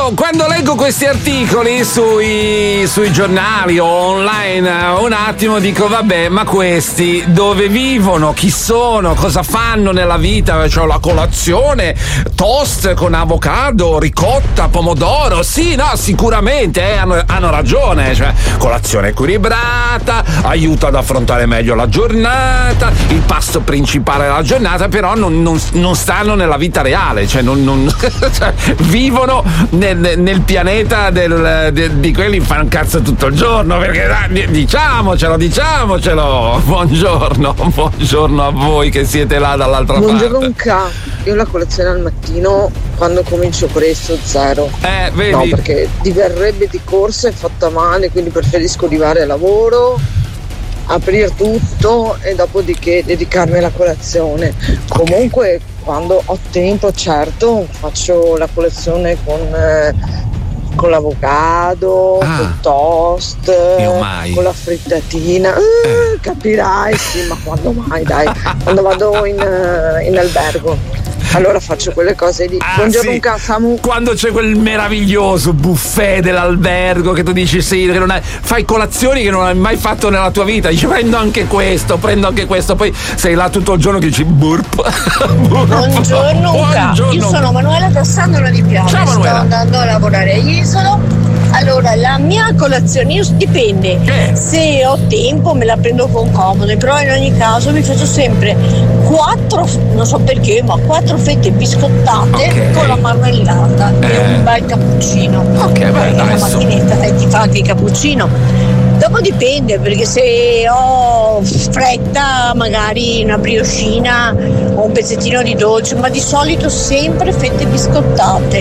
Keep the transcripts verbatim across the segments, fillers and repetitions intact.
io quando leggo questi articoli sui, sui giornali o online un attimo dico vabbè, ma questi dove vivono, chi sono, cosa fanno nella vita? Cioè la colazione, toast con avocado, ricotta, pomodoro, sì, no, sicuramente eh, hanno, hanno ragione, cioè colazione equilibrata, aiuta ad affrontare meglio la giornata, il pasto principale della giornata, però non, non, non stanno nella vita reale, cioè non, non cioè, vivono nel, nel pianeta del, de, di quelli che fanno cazzo tutto il giorno, perché dai, diciamocelo, diciamocelo. Buongiorno, buongiorno a voi che siete là dall'altra buongiorno parte. Buongiorno, io la colazione al mattino quando comincio presto zero. Eh, vedi? No, perché diverrebbe di corsa e fatta male, quindi preferisco arrivare al lavoro, aprire tutto e dopodiché dedicarmi alla colazione. Comunque quando ho tempo, certo, faccio la colazione con, eh, con l'avocado, ah, col toast, con la frittatina. Eh, eh. Capirai, sì, ma quando mai, dai, quando vado in, in albergo. Allora faccio quelle cose lì. Ah, buongiorno sì. Samu. Quando c'è quel meraviglioso buffet dell'albergo che tu dici sì, che non hai, fai colazioni che non hai mai fatto nella tua vita, dici prendo anche questo, prendo anche questo, poi sei là tutto il giorno che dici burp. burp. Buongiorno, buongiorno. Io sono Manuela da Sandro di Piave. Ciao, sto Manuela. andando a lavorare a Jesolo. Allora, la mia colazione, io dipende, eh. se ho tempo me la prendo con comodo, però in ogni caso mi faccio sempre quattro, non so perché, ma quattro fette biscottate, okay, con la marmellata eh. e un bel cappuccino. Ok, beh, dai, la macchinetta e ti fa anche il cappuccino. Dopo dipende, perché se ho fretta magari una brioscina o un pezzettino di dolce, ma di solito sempre fette biscottate.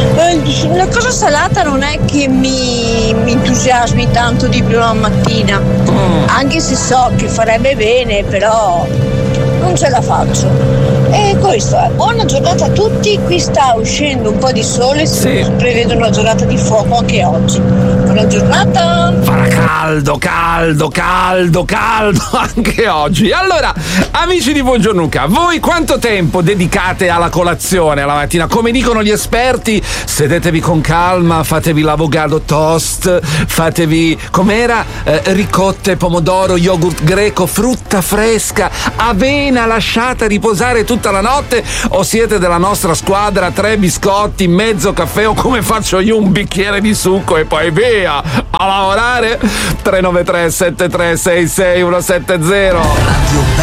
La cosa salata non è che mi, mi entusiasmi tanto di più la mattina, anche se so che farebbe bene, però non ce la faccio. E questo è. Buona giornata a tutti, qui sta uscendo un po' di sole, si sì. prevede una giornata di fuoco anche oggi. Buona giornata. Farà caldo, caldo, caldo, caldo anche oggi. Allora, amici di Buongiorno Luca, voi quanto tempo dedicate alla colazione alla mattina? Come dicono gli esperti, sedetevi con calma, fatevi l'avocado toast, fatevi, com'era? Eh, ricotte, pomodoro, yogurt greco, frutta fresca, avena lasciata riposare tutta la notte, o siete della nostra squadra tre biscotti, mezzo caffè, o come faccio io un bicchiere di succo e poi via a lavorare? Tre nove tre sette tre sei sei uno sette zero